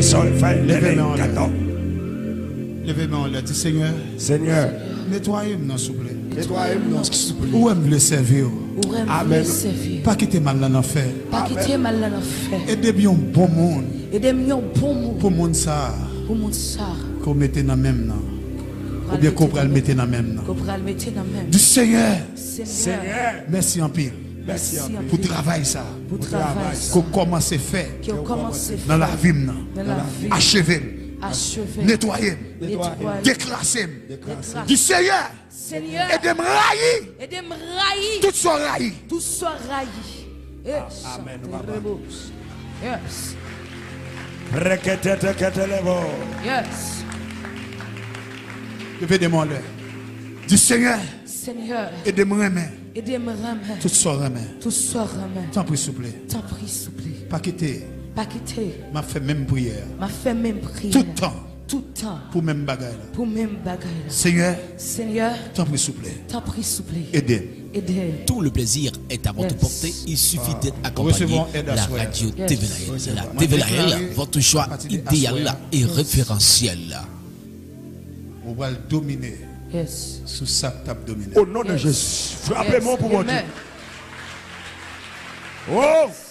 Levez-moi en l'air. Dis Seigneur. Seigneur. Nettoyez-moi, s'il vous plaît. Nettoyez-moi, s'il vous plaît. Où aime le servir? Amen. Pas quitter mal dans l'enfer. Pas quitter mal dans l'enfer. Aidez-moi un bon monde. Aidez-moi un bon monde. Pour monde ça. Pour monde ça. Qu'on mette dans même nom. Ou bien qu'on le mette dans même nom. Qu'on le mette dans même. Du Seigneur. Seigneur. Merci en pile. Merci pour travail ça. Pour travail ça. Qu'on commence à faire. Dans la vie. Achevez. Nettoyez. Déclassez. Du Seigneur. Aidez-moi railler. Tout soit raillé. Tout soit raillé. Amen. Yes. Yes. Levez-moi l'air. Du Seigneur. Aidez-moi remettre. Tout soit remettre. Tout soit remettre. T'en prie, s'il vous plaît. T'en prie, s'il vous plaît. Pas quitter. Pas quitter. M'a fait même prière. M'a fait même prière. Tout temps. Tout temps. Pour même bagaille. Pour même bagaille. Seigneur. T'en prie, s'il vous plaît. T'en prie, s'il vous plaît. Aidez. Tout le plaisir est à votre portée. Il suffit d'être accompagné. La radio TV Lahel. La TV Lahel, votre choix idéal et référentiel. On va le dominer. Yes. Sous sa table dominée. Au nom de Jésus. Frappez-moi pour mon Dieu. Oh!